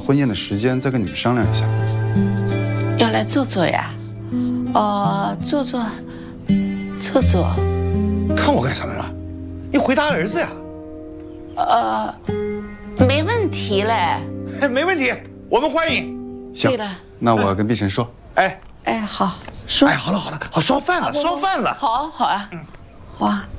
婚宴的时间再跟你们商量一下。 要来坐坐呀？坐坐。 看我干什么呀？你回答儿子呀。 没问题嘞。 没问题，我们欢迎。 行， 对了， 那我跟碧晨说。 哎， 好说。 哎，好了，好，烧饭了。 好啊，好啊，好啊。